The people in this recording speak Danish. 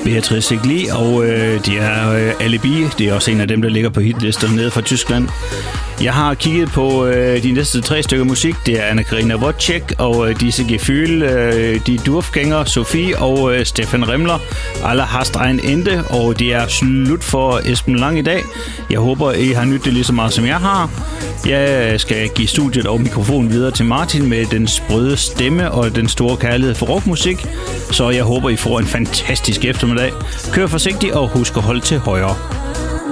Beatrice Egli, og de er Alibi. Det er også en af dem, der ligger på hitlisterne nede fra Tyskland. Jeg har kigget på de næste 3 stykker musik. Det er Anna-Karina Wojcik og Diese Gefühl, Die Durfgänger, Sofie og Stefan Remmler. Alle har ein Ende, og det er slut for Esben Lang i dag. Jeg håber, I har nydt det lige så meget, som jeg har. Jeg skal give studiet og mikrofonen videre til Martin med den sprøde stemme og den store kærlighed for rockmusik. Så jeg håber, I får en fantastisk eftermiddag. Kør forsigtigt og husk at holde til højre.